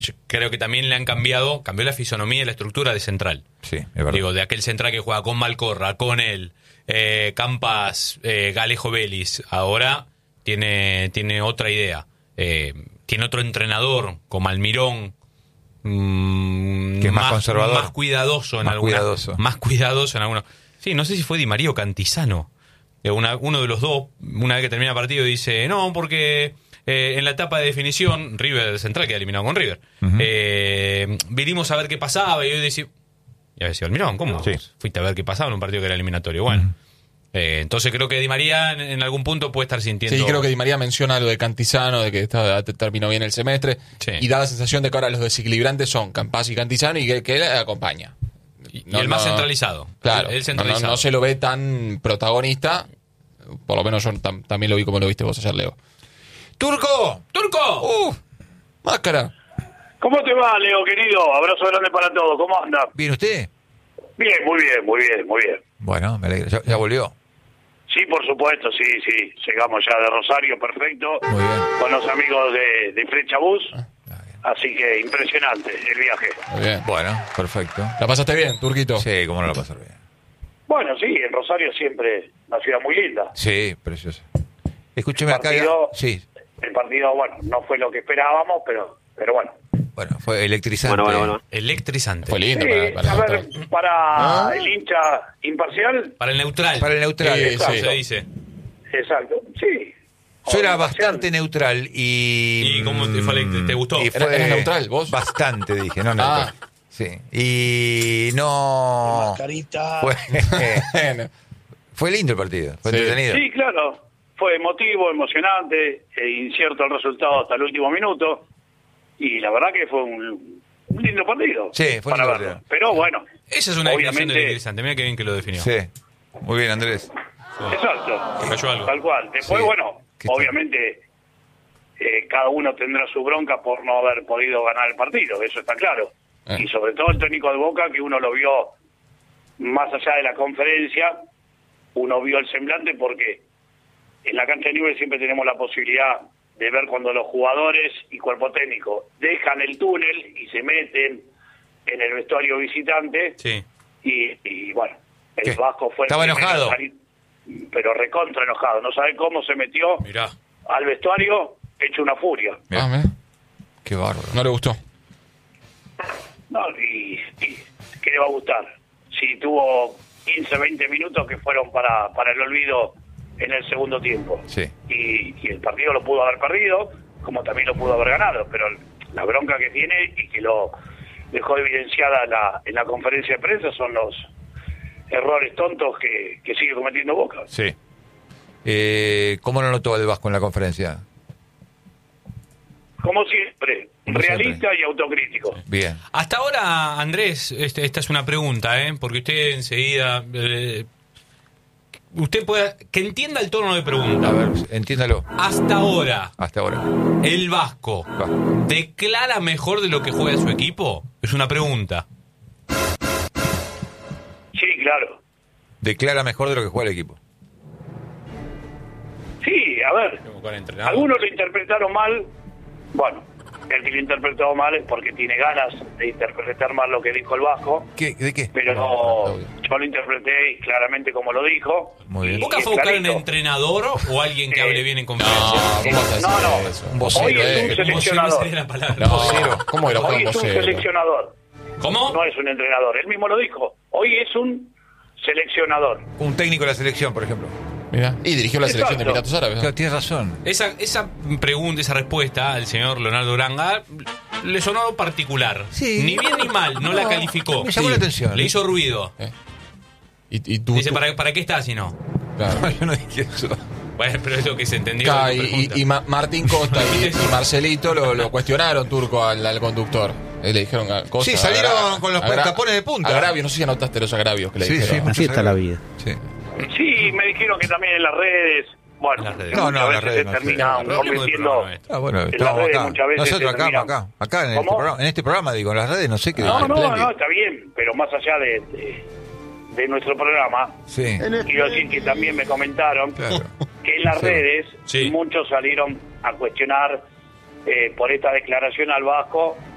yo creo que también cambió la fisonomía y la estructura de central. Sí, es verdad. Digo, de aquel central que juega con Malcorra, con él, Campas, Galejo Vélez. Ahora tiene otra idea. Tiene otro entrenador, como Almirón, que es más conservador. Más cuidadoso en algunos. Más cuidadoso en algunos. Sí, no sé si fue Di María o Cantizano. Uno de los dos, una vez que termina el partido, dice, no, porque... en la etapa de definición, River Central queda eliminado con River. Vinimos a ver qué pasaba y hoy decía, y a ver si Almirón, ¿cómo? Sí. Fuiste a ver qué pasaba en un partido que era eliminatorio. Bueno, entonces creo que Di María en algún punto puede estar sintiendo. Sí, creo que Di María menciona lo de Cantizano, de que terminó bien el semestre, sí. Y da la sensación de que ahora los desequilibrantes son Campas y Cantizano y que él acompaña. Y el más centralizado. Claro, el centralizado. No se lo ve tan protagonista, por lo menos yo también lo vi como lo viste vos ayer, Leo. ¡Turco! Máscara. ¿Cómo te va, Leo, querido? Abrazo grande para todos. ¿Cómo anda? ¿Bien usted? Bien, muy bien, muy bien, muy bien. Bueno, me alegro. ¿Ya volvió? Sí, por supuesto, sí. Llegamos ya de Rosario, perfecto. Muy bien. Con los amigos de Flecha Bus. Así que impresionante el viaje. Muy bien. Bueno, perfecto. ¿La pasaste bien, Turquito? Sí, cómo no la pasar bien. Bueno, sí, en Rosario siempre una ciudad muy linda. Sí, preciosa. Escúcheme El acá. partido- Sí. El partido, bueno, no fue lo que esperábamos, pero bueno. Bueno, fue electrizante. Bueno. Electrizante. Fue lindo Sí, para a ver, nosotros. para el hincha imparcial, Para el neutral. Para el neutral. Sí, Eso sí. se dice. exacto, sí. Yo era Imparcial. bastante neutral y... ¿Y cómo te fue? ¿Te gustó? y ¿Eras neutral, vos? Bastante, dije, no neutral. Ah. Sí. Y no... Fue lindo el partido, fue Sí. entretenido. Sí, claro. Fue emotivo, emocionante, incierto el resultado hasta el último minuto. Y la verdad que fue un lindo partido. Sí, fue un para lindo verlo. partido. Pero bueno, Esa es una definición de obviamente, electrizante. Mira qué bien que lo definió. Sí. Muy bien, Andrés. exacto. Te cayó algo. Tal cual. Después, Sí. bueno, ¿Qué tal? obviamente cada uno tendrá su bronca por no haber podido ganar el partido, eso está claro. Y sobre todo el técnico de Boca, que uno lo vio más allá de la conferencia, uno vio el semblante porque en la cancha de Newell's siempre tenemos la posibilidad de ver cuando los jugadores y cuerpo técnico dejan el túnel y se meten en el vestuario visitante. Sí. Y bueno, el ¿Qué? Vasco fue el Estaba primero enojado. en salir, pero recontra enojado. No sabe cómo se metió Mirá. al vestuario hecho una furia. Mirá. Mirá. Qué bárbaro. No le gustó. No, y ¿qué le va a gustar? Si tuvo 15, 20 minutos que fueron para el olvido en el segundo tiempo. Sí. Y el partido lo pudo haber perdido, como también lo pudo haber ganado, pero la bronca que tiene y que lo dejó evidenciada en la conferencia de prensa son los errores tontos que sigue cometiendo Boca. Sí. ¿Cómo lo notó el Vasco en la conferencia? Como siempre, Como realista siempre. y autocrítico. Bien. Hasta ahora, Andrés, esta es una pregunta, porque usted enseguida... usted puede... Que entienda el tono de pregunta. A ver, entiéndalo. Hasta ahora, Hasta ahora. ¿el Vasco Va. declara mejor de lo que juega su equipo? Es una pregunta. Sí, claro. Declara mejor de lo que juega el equipo. Sí, a ver, algunos lo interpretaron mal. Bueno, el que lo interpretó mal es porque tiene ganas de interpretar mal lo que dijo el Vasco, ¿De qué? pero no, yo lo interpreté claramente como lo dijo. Muy bien. Y ¿Boca es fue a buscar un clarito. entrenador o alguien que hable bien en No, conferencia? ¿cómo vas a decir No, eso? Un vocero. Hoy es un Como si no me seleccionador. saliera la palabra. No, ¿cómo era Hoy un es un vocero? seleccionador, ¿Cómo? no es un entrenador. Él mismo lo dijo. Hoy es un seleccionador. Un técnico de la selección, por ejemplo. Mirá. Y dirigió la selección de Exacto. Emiratos Árabes. ¿no? Claro, tienes razón. Esa pregunta, esa respuesta al señor Leonardo Uranga le sonó particular. Sí. Ni bien ni mal, no la calificó. Me llamó la atención. Le hizo ruido. Y tú, Dice, ¿para qué está si no? claro. Yo no dije eso. Bueno, pero es lo que se entendió. Claro, de tu pregunta. y Martín Costa y Marcelito lo cuestionaron, Turco, al conductor. Le dijeron cosas. Sí, salieron con los tapones de punta. Agravios, no sé si anotaste los agravios que le Sí, dijeron. sí. Así está la vida. Sí. Sí, me dijeron que también en las redes, bueno, En las redes. No, muchas las veces redes se no, terminan Hablemos del convirtiendo. programa nuestro. Ah, bueno, En las estamos redes acá. muchas veces Nosotros se acá, terminan. acá ¿Cómo? en este programa, digo, en las redes no sé qué. No, espléndido. está bien, pero más allá de nuestro programa, Sí, quiero decir que también me comentaron claro. que en las Sí. redes Sí. muchos salieron a cuestionar por esta declaración al Vasco